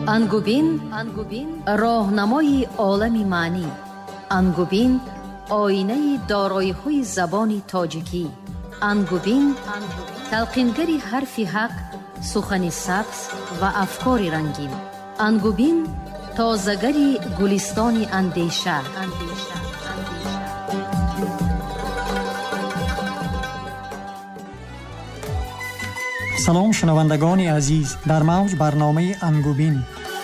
انگوبین راهنمای عالم معنی. انگوبین آینه دارایی‌های زبان تاجیکی. انگوبین تلقینگری حرف حق، سخن سبز و افکار رنگین. انگوبین تازه‌گری گلستان اندیشه. سلام شنوندگان عزیز، در موج برنامه انگوبین.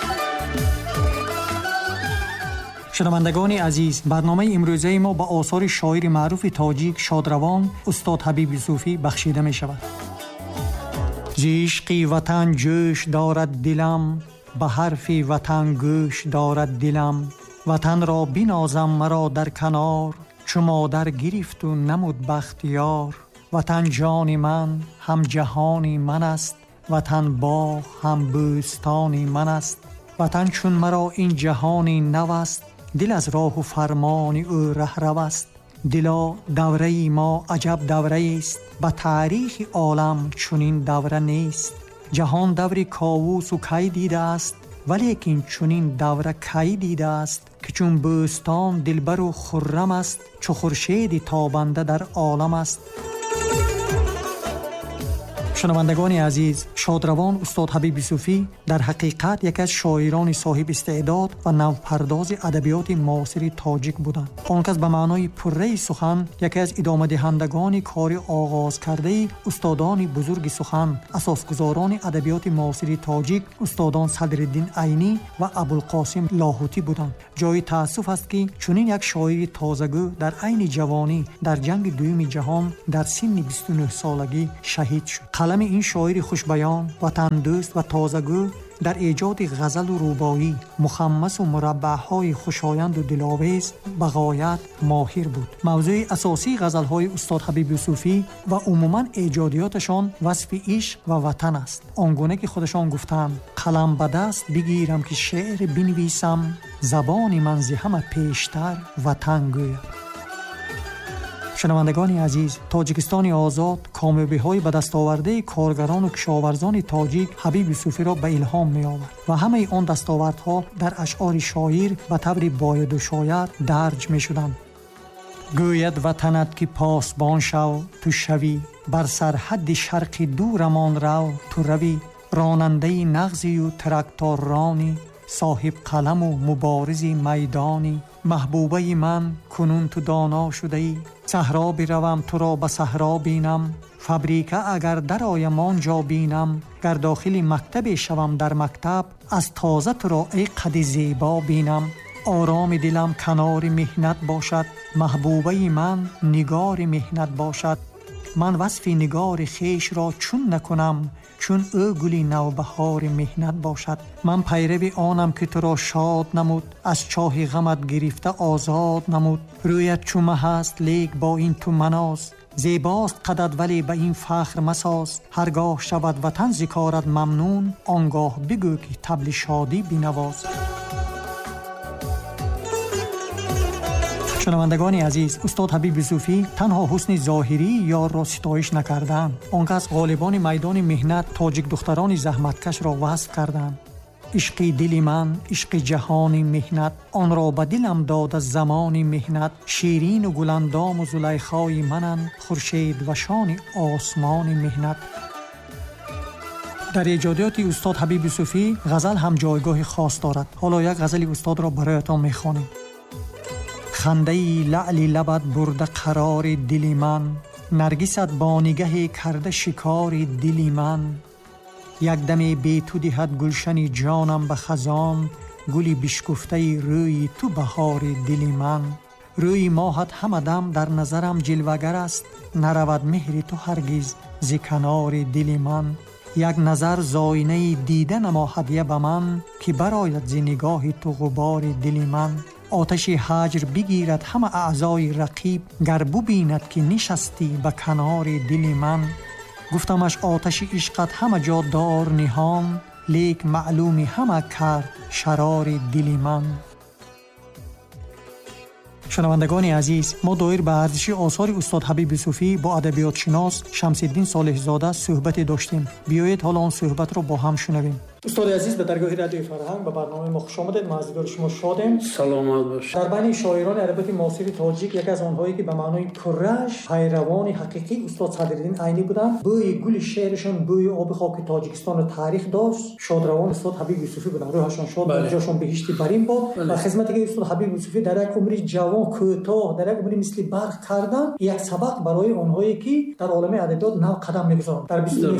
شنوندگان عزیز، برنامه امروزه ما با آثار شاعر معروف تاجیک شادروان استاد حبیب یوسفی بخشیده می شود. ز عشق وطن جوش دارد دلم، به حرف وطن گوش دارد دلم. وطن را بنازم مرا در کنار، چو مادر گرفت و نمود بختیار. وطن جان من هم جهانی من است، وطن باغ هم بوستانی من است. وطن چون مرا این جهانی نو است، دل از راه و فرمان او رهرو است. دلا دوره ما عجب دوره است، به تاریخ عالم چنین دوره نیست. جهان دور کاووس و کی دیده است، ولیکن چنین دوره کی دیده است. که چون بوستان دلبر و خرم است، چو خورشید تابنده در عالم است. شنوندگان عزیز، شادروان استاد حبیب یوسفی در حقیقت یکی از شاعران صاحب استعداد و نوپرداز ادبیات معاصر تاجیک بودند. آن کس به معنای پره سخن یکی از ادامه دهندگان کار آغاز کرده استادان بزرگ سخن، اساسگزاران ادبیات معاصر تاجیک استادان صدرالدین عینی و ابوالقاسم لاهوتی بودند. جای تأسف است که چنین یک شاعر تازه‌گو در عین جوانی در جنگ دوم جهان در سن 29 سالگی شهید شد. قلم این شاعر خوشبیان، وطن دوست و تازه‌گو در ایجاد غزل و رباعی مخمس و مربع‌های خوشایند و دلاویز به غایت ماهر بود. موضوع اساسی غزل‌های استاد حبیب یوسفی و عموماً ایجادیاتشان وصف عشق و وطن است. آنگونه که خودشان گفتند: قلم به دست بگیرم که شعر بنویسم، زبان من ز همه پیشتر وطن گوید. شنوندگان عزیز، تاجیکستان آزاد کامیابی‌های به دست آورده کارگران و کشاورزان تاجیک حبیب یوسفی را به الهام می‌آورد و همه آن دستاوردها در اشعار شاعر به طور باید و شاید درج می‌شدند. گوید وطنت که پاسبان شو تو شوی، بر سرحد شرق دورمان رو تو روی. راننده نغزی و تراکتور رانی، صاحب قلم و مبارزی میدانی. محبوبه من کنون تو دانا شده ای، صحرا بروم تو را به صحرا بینم. فبریکه اگر در آیم آنجا بینم، گر داخل مکتب شوم در مکتب، از تازه تو را ای قد زیبا بینم. آرام دلم کنار مهنت باشد، محبوبه من نگار مهنت باشد. من وصف نگار خیش را چون نکنم، چون او گلی نوبهار مهنت باشد. من پیرو آنم که تو را شاد نمود، از چاه غمت گرفته آزاد نمود. رویت چو مه است لیک با این تو مناز، زیباست قدت ولی به این فخر مساز. هرگاه شود وطن ز کارت ممنون، آنگاه بگو که طبل شادی بنواز. شنوندگان عزیز، استاد حبیب یوسفی تنها حسن ظاهری یار را ستایش نکردند، آنکه غالبان میدان مهنت تاجیک دختران زحمتکش را وصف کردند. عشق دل من عشق جهان مهنت، آن را به دلم داد از زمان مهنت. شیرین و گلندام و زلیخای منن، خورشید و شان آسمان مهنت. در ایجادیات استاد حبیب یوسفی غزل هم جایگاه خاص دارد. حالا یک غزل استاد را برایتان میخوانیم. خنده لعل لبت برده قرار دل من، نرگست با نگه کرده شکار دل من. یک دم بی تو دهد گلشن جانم به خزان، گلی بشکفته روی تو بهار دل من. روی ماهت همدم در نظرم جلوگر است، نرود مهر تو هرگز ز کنار دل من. یک نظر زاینه دیده نما هدیه به من، که برآید ز نگاه تو غبار دل من. آتش هجر بگیرد همه اعضای رقیب، گر ببیند که نشستی به کنار دل من. گفتمش آتش عشقت همه جا دار نهان، لیک معلومی همه کرد شرار دل من. شنوندگان عزیز، ما دایر به ارزش آثار استاد حبیب یوسفی با ادبیات شناس شمس الدین صالح زاده صحبت داشتیم. بیایید حالا آن صحبت را با هم شنویم. استاد عزیز به درگاه رادیو فرهنگ به برنامه ما خوش آمدید. ما از دیدار شما شادیم. سلامت باشید. در بین شاعران ادبیات معاصر تاجیک یکی از آنهایی که به معنای پررنج پیروان حقیقی استاد صدرالدین عینی بودند. بوی گل شعرشون بوی آب خاک تاجیکستان رو تاریخ داشت. شادروان استاد حبیب یوسفی بودند. روحشون شاد و جاشون بهشتی برین باد. و خدمتی که استاد حبیب یوسفی در یک عمر جوان کوتاه در یک عمر مثل برق کردن یک سبق برای آنهایی که در عالم ادبیات نو قدم می‌گذارند. در 29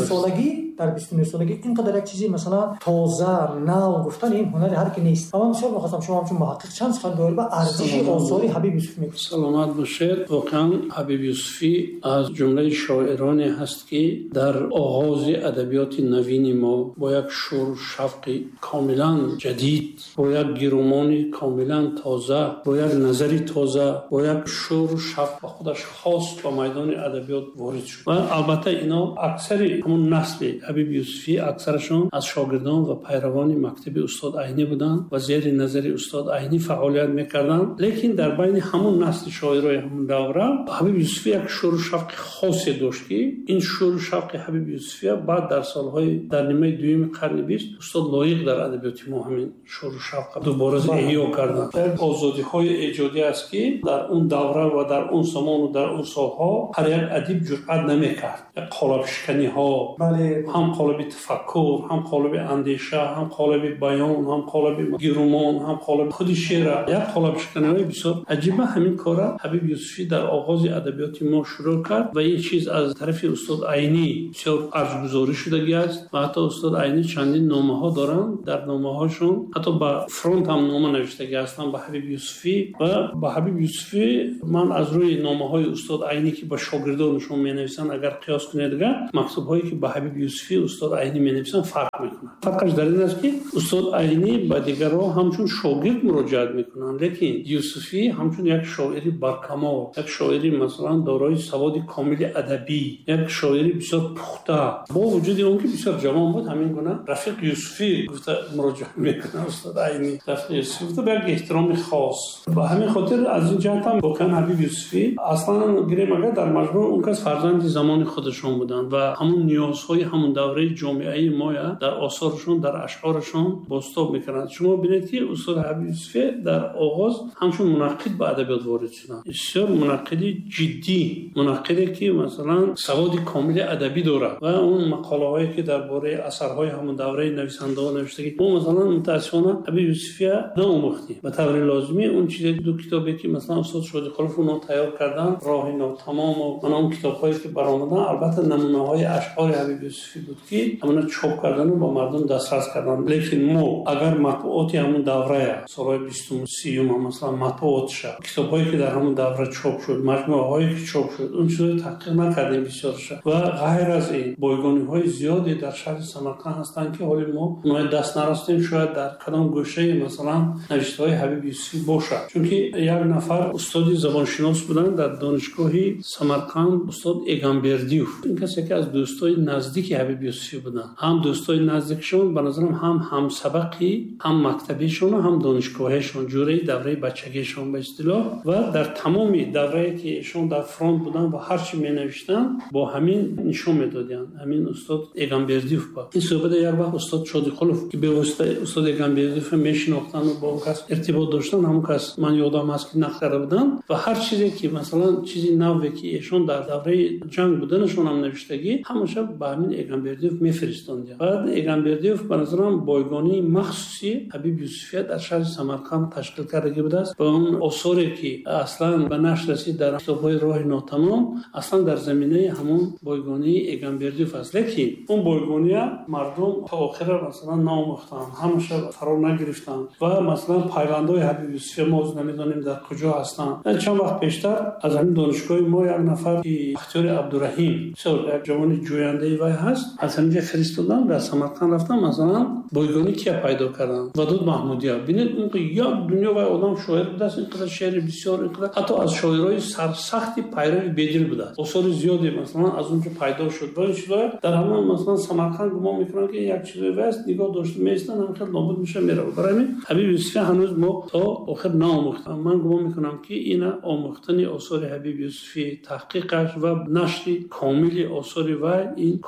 سالگی اینقدر یک چیزی مثلا تازه نو گفتن این هنر هر کی نیست. اما بسیار می‌خواستم شما همچون محقق چند سخن درباره ارزش آثار حبیب یوسفی میگید. سلامت باشید. واقعا حبیب یوسفی از جمله شاعرانی هست که در آغاز ادبیات نوین ما با یک شور و شوق کاملا جدید، با یک گیرومان کاملا تازه، با یک نظری تازه، با یک شور و شوق خودش خاص به میدان ادبیات وارد شد. و البته اینا اکثر همون نسل حبیب یوسفی اکثرشون از شاگردان و پیروان مکتب استاد عینی بودند و زیر نظر استاد عینی فعالیت میکردند. لیکن در بین همون نسل شاعرای همون دوره حبیب یوسفی یک شور و شوق خاصی داشت که این شور و شوق حبیب یوسفی بعد در سالهای در نیمه دوم قرن 20 استاد لایق در ادبیات ما همین شور و شوق دوباره احیا کردند. آزادی‌های ایجادی است که در اون دوره و در اون زمان و در اون سالها هر یک ادیب جرأت نمیکرد. قالب شکنی‌ها، هم قالب تفکر، هم قالب اندیشه، هم قالب بیان، هم قالب گیرومان، هم قالب خود شعر، یک قالب شکنی‌های بسیار عجیبه. همین کارا حبیب یوسفی در آغاز ادبیات ما شروع کرد و این چیز از طرف استاد عینی بسیار ارزش‌گذاری شده است و حتی استاد عینی چندین نامه‌ها دارند. در نامه‌هاشون حتی با فرانت هم نامه نوشته هستند به حبیب یوسفی و با حبیب یوسفی من از روی نامه‌های استاد عینی که به شاگردانشون می‌نویسن اگر قیاس کنید دیگه مکتوب‌هایی که به حبیب یوسفی استاد عینی می‌نویسن فرق می‌کنه. فرقش در این است که استاد عینی به دیگرها همچون شاگرد مراجعت می‌کنن، لیکن یوسفی همچون یک شاعری برکمال، یک شاعری مثلا دارای سواد کامل ادبی، یک شاعری بسیار پخته با وجود اون که بسیار جوان بود همین گونه رفیق یوسفی گفته مراجعه می‌کنه. استاد عینی رفیق یوسفی گفته به یک احترام خاص. با همین خاطر از این جهت هم واقعا حبیب یوسفی اصلا گریم اگر در مجموع اون کس فرزند زمان خودشون بودن و همون نیازهای همون دوره جامعه ما در آثارشون در اشعارشون بازتاب میکنند. شما ببینید که استاد حبیب یوسفی در آغاز همچون منقد به ادبیات وارد شدن، بسیار منقدی جدی، منقدی که مثلا سواد کامل ادبی داره و اون مقاله هایی که درباره اثرهای همون دوره نویسنده ها نوشته که ما مثلا متاسفانه حبیب یوسفی نامختیم به طور لازمی. اون چیز دو کتابی که مثلا استاد شادی خلف اون تیار کردن راه ناتمام و اون کتابایی که برآمدن البته نمونه‌های اشعار حبیب یوسفی بود که همون چاپ کردن و با مردم دسترس کردن. لیکن ما اگر مطبوعاتی همون دوره سالهای 20 و 30 مثلا مطبوعات شد، کتابایی که در همون دوره چاپ شد، مجموعه‌هایی که چاپ شد، اون چیزا تحقیق نکردیم بسیار شد و غیر از این بایگانی‌های زیادی در شهر سمرقند هستند که حالی ما اونها دست نرستیم شاید در کدام گوشه مثلا نوشته‌های حبیب یوسفی باشه. چون که یک نفر استاد زبانشناس بودن در دانشگاهی سمرقند، استاد ایگانبردیوف. این کسی که از دوستای نزدیک حبیب یوسفی بودن، هم دوستای نزدیکشون به نظرم هم سبقی، هم مکتبیشون و هم دانشگاهیشون، جوری دوره بچگیشون به اصطلاح و در تمام دوره‌ای که ایشون در فرانت بودن و هر چی می‌نوشتن با همین نشون میدادن. همین استاد ایگانبردیوف بود. این صحبت یک وقت استاد شادی خلف که به واسطه استاد ایگانبردیوف میشناختن و با اون کس ارتباط داشتن، همون کس من یادم هست که نقل بودن و هر چیزی که مثلا چیزی نوی که ایشون در دوره جنگ بودنشون هم نوشتگی همونش به همین ایگانبردیوف میفرستاند. بعد ایگانبردیوف به نظرم بایگانی مخصوصی حبیب یوسفی در شهر سمرقند تشکیل کرده بود است. با اون آثاری که اصلا به نشر رسید در کتاب‌های راه ناتمام اصلا در زمینه همون بایگانی ایگانبردیوف است. لیکن اون بایگانی مردم تا آخر مثلا نامختن، همش فرا نگرفتن و مثلا پیوندهای حبیب یوسفی ما نمیدونیم در کجا هستن. چند وقت پیشتر از همین دانشگاه ما یک نفر که اختیار عبدالرحیم یک جوان جوینده وای هست از همینجا فرستادن در سمرقند رفتن مثلا بایگانی که پیدا کردن ودود محمودی‌ها. ببینید اون که یک دنیا و آدم شاعر بوده است، اینقدر شعر بسیار، اینقدر حتی از شاعرای سرسختی پیرو بدل بوده است. آثار زیادی مثلا از اونجا پیدا شد و این چیزا در همون مثلا سمرقند گمان میکنن که یک چیزی وست نگاه داشته میستن هم خیلی نابود میشه میره. برای همین حبیب یوسفی هنوز ما تا آخر نامختم. من گمان میکنم که این آموختن آثار حبیب یوسفی، تحقیقش و نشر کامل آثار و این کاری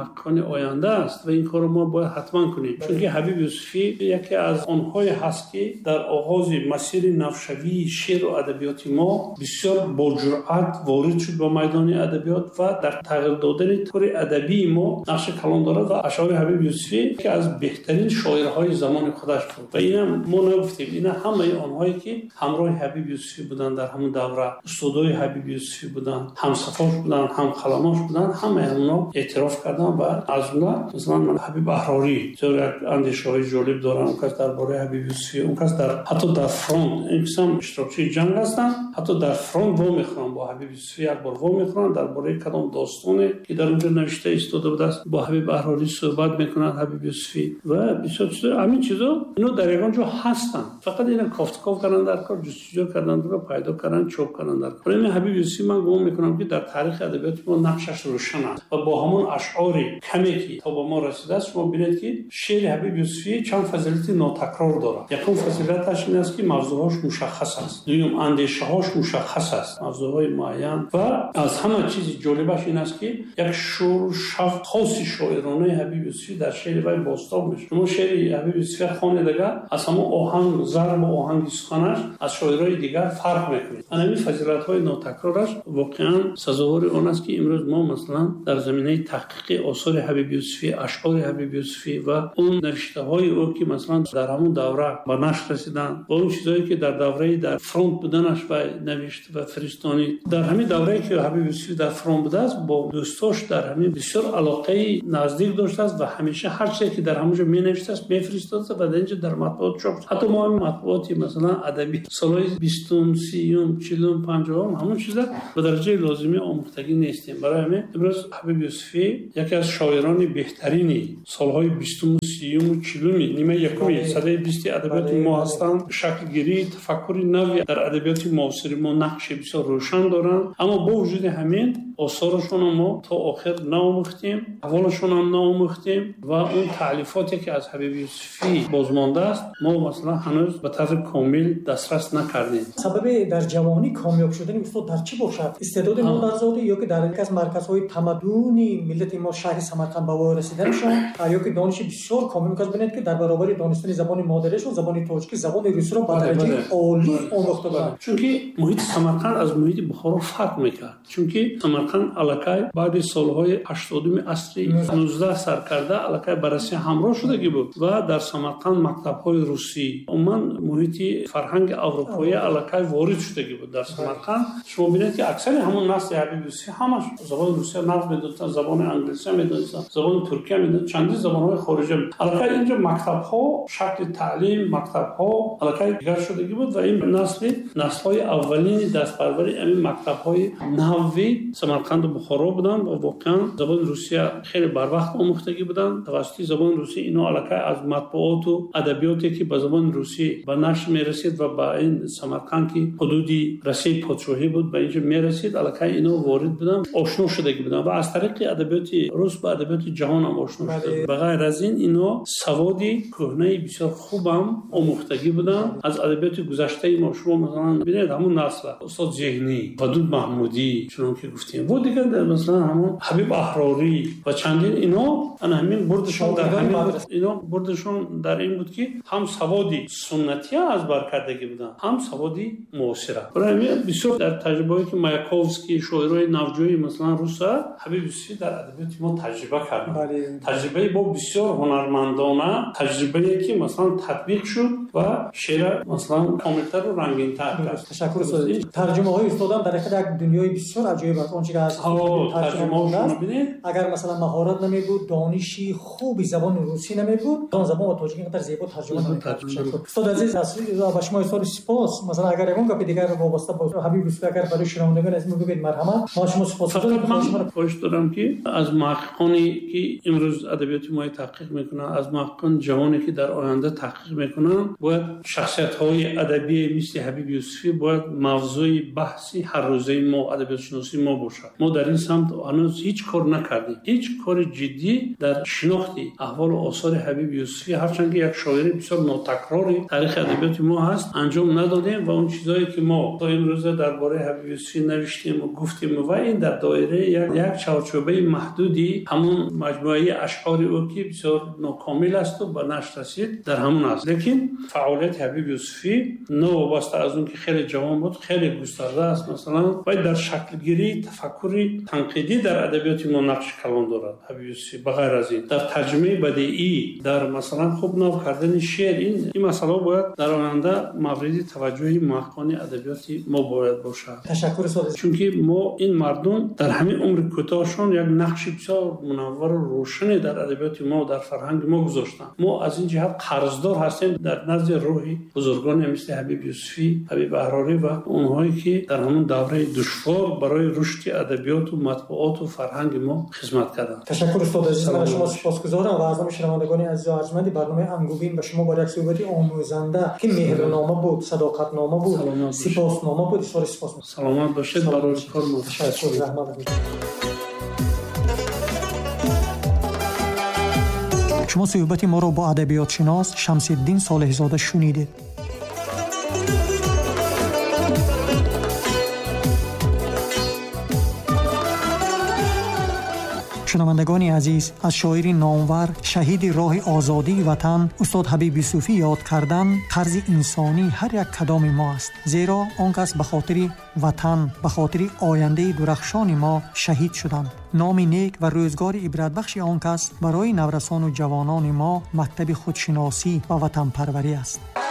محققان آینده است و این کار ما باید حتما کنیم. چون که حبیب یوسفی یکی از آنهای هست که در آغاز مسیر نوشوی شعر و ادبیات ما بسیار با جرأت وارد شد به میدان ادبیات و در تغییر دادن طور ادبی ما نقش کلان دارد و اشعار حبیب یوسفی که از بهترین شاعرهای زمان خودش بود و اینا ما نگفتیم، اینا همه آنهایی که همراه حبیب یوسفی بودن در همون دوره، استادای حبیب یوسفی بودن، همصفاش بودن، هم خلماش بودن، همه اونا اعتراف کردن و از اونها مثلا حبیب احراری چرا اندیشه‌های جالب دارن، اون کس درباره حبیب یوسفی، اون کس در حتی در فرانت این قسم اشتراکچی جنگ هستن، حتی در فرانت وا میخوان با حبیب یوسفی یک بار وا میخوان درباره کدام داستانی که در اونجا نوشته ایستاده بوده است با حبیب احراری صحبت میکنن حبیب یوسفی و بسیار چیزا همین چیزا اینو در یگان جا هستن، فقط اینا کافتکاف کردن در کار، جستجو کردن رو پیدا کردن، چوب کردن در کار. این حبیب یوسفی من گمان میکنم که در تاریخ ادبیات ما نقشش روشن است و با همون اشعار کمی که تا به ما رسیده است شما ببینید که شعر حبیب یوسفی چند فضیلت ناتکرار دارد. یکم فضیلتش این است که موضوعش مشخص است، دوم اندیشه‌هاش مشخص است، موضوعهای معین و از همه چیز جالبش این است که یک شور شف خاصی شاعرانه حبیب یوسفی در شعر وی باستاب میشه. شما شعر حبیب یوسفی خانه دیگه از همون آهنگ ضرب و آهنگ سخنش از شاعرای دیگر فرق میکنه. همین فضیلت‌های ناتکرارش واقعا سزاوار آن است که امروز ما مثلا در زمینه تحقیق آثار حبیب یوسفی، اشعار حبیب یوسفی و اون نوشته‌های او که مثلا در همون دوره به نشر رسیدن و اون چیزایی که در دوره در فرانت بودنش و نوشته و فرستانی در همین دوره که حبیب یوسفی در فرانت بوده است با دوستاش در همین بسیار علاقه نزدیک داشته است و همیشه هر چیزی که در همونجا می‌نوشته است می‌فرستاد و در اینجا در مطبوعات چاپ شد. حتی ما مطبوعاتی مثلا ادبی سال‌های 20 30 40 50 همون چیزا به درجه لازمی آموختگی نیستیم. برای همین امروز حبیب یوسفی یکی از شاعران بهترینی سال‌های 20 30 40 نیمه یکم سده 20 ادبیات ما هستند. شکل گیری تفکر نوی در ادبیات معاصر ما نقش بسیار روشن دارند، اما با وجود همین آثارشون ما تا آخر نآموختیم، احوالشون هم نآموختیم و اون تألیفاتی که از حبیب یوسفی بازمانده است ما مثلا هنوز به طور کامل دسترس نکردیم. سبب در جوانی کامیاب شدن استاد در چی باشد؟ استعداد مادرزاده یا که در یک از مرکزهای تمدنی ملت ما شهر سمرقند به وای رسیدنشون یا که دانش بسیار کامل کسب ببینید که در برابر دانستن زبان مادریشون زبان تاجیکی زبان روسی رو به درجه عالی آموخته بودند. چون که محیط سمرقند از محیط بخارا فرق میکرد، چون که سمرقند علاقه بعد سالهای 80 عصر 19 سر کرده علاقه بررسی همراه شده بود و در سمرقند مکتب‌های روسی عموما محیط فرهنگ اروپایی علاقه وارد شده بود. در سمرقند شما ببینید که اکثر همون نسل حبیب یوسفی همش زبان روسی نقد می‌دادن، زبان انگلیسی می‌دادن، زبان ترکی می‌دادن، چندین زبان‌های خارجی. علاقه اینجا مکتب‌ها شکل تعلیم مکتب‌ها علاقه دیگر شده بود و این نسل‌های اولین دست‌پروری همین مکتب‌های نوی سمرقند و بخارا بودن و واقعا زبان روسی خیلی بر وقت آموختگی بودن. توسط زبان روسی اینا علاقه از مطبوعات و ادبیاتی که به زبان روسی به نشر می‌رسید و با این سمرقند که حدودی رسید پادشاهی بود به اینجا می‌رسید علاقه اینا وارد بودن، آشنا شده بودن و از طریق ادبیات روس با ادبیات جهان هم آشنا شدند. به غیر از این اینا سوادی کهنه بسیار خوبم آموختگی بودن از ادبیات گذشته ما. شما مثلا ببینید همون نسل استاد ذهنی، ودود محمودی چون که گفتیم و دیگه مثلا همون حبیب احراری و چندین اینا همین بردشون در همین اینا بردشون در این بود که هم سوادی سنتی از برکردگی بودن هم سوادی معاصره. برای همین بسیار در تجربه‌ای که مایاکوفسکی شاعرای نوجوی مثلا روسا حبیب یوسفی در ادبیات ما تجربه کردن. تجربه با بسیار هنرمندانه، تجربه‌ای که مثلا تطبیق شد و شعر مثلا کاملتر و رنگین‌تر کرد. تشکر استاد. ترجمه‌های استادم در یک دنیای بسیار عجیب است. اونچه که از ترجمه‌هاشون ببینید اگر مثلا مهارت نمی‌بود، دانشی خوبی زبان روسی نمی‌بود، اون زبان و تاجیکی اینقدر زیبا ترجمه نمی‌کرد. استاد عزیز اصلی با شما استاد سپاس. مثلا اگر اون گپ دیگر وابسته با حبیب یوسفی اگر برای شنوندگان از ما بگید مرحمت. ما شما سپاسگزارم. خواهش دارم که از محققانی که امروز ادبیات ما تحقیق میکنن میکنن، از محققان جوانی که در آینده تحقیق میکنن، باید شخصیت‌های ادبی مثل حبیب یوسفی باید موضوع بحثی هر روزه ما ادبیات شناسی ما باشه. ما در این سمت هنوز هیچ کار نکردیم، هیچ کار جدی در شناخت احوال و آثار حبیب یوسفی، هرچند که یک شاعر بسیار ناتکراری تاریخ ادبیات ما هست، انجام ندادیم و اون چیزایی که ما تا امروز درباره حبیب یوسفی نوشتیم و گفتیم و این در دایره یک چارچوبه محدودی همون مجموعه اشعار او که بسیار ناکامل است و به نشر رسید در همون است. لیکن فعالیت حبیب یوسفی نوابسته از اون که خیلی جوان بود، خیلی گسترده است. مثلا باید در شکل گیری تفکری تنقیدی در ادبیات ما نقش کلان دارد حبیب یوسفی. بغیر از این در ترجمه بدیعی، در مثلا خوب نو کردن شعر، این مسئله باید در آینده مورد توجه محققان ادبیات ما باید باشه. تشکر استاد. چون که ما این مردم در همین عمر کوتاهشون یک نقش بسیار منور و روشنی در ادبیات ما و در فرهنگ ما گذاشتن. ما از این جهت قرضدار هستیم در نزد روحی بزرگان مثل حبیب یوسفی، حبیب احراری و اونهایی که در همون دوره دشوار برای رشد ادبیات و مطبوعات و فرهنگ ما خدمت کردند. تشکر استاد عزیز. من شما سپاسگزارم و از همه شنوندگان عزیز و ارجمند برنامه انگوبین به شما با یک صحبت آموزنده که مهرنامه بود، صداقتنامه بود، سپاسنامه بود. سپاس. سلامت باشید. برای کار ما تشکر. زحمت. شما صحبت ما را با ادبیات شناس شمس الدین صالح زاده شنیدید. شنوندگان عزیز، از شاعر نامور شهید راه آزادی وطن استاد حبیب یوسفی یاد کردن طرز انسانی هر یک کدام ما است، زیرا آن کس به خاطر وطن، به خاطر آینده درخشان ما شهید شدند. نام نیک و روزگار عبرت بخش آن کس برای نورسان و جوانان ما مکتب خودشناسی و وطن پروری است.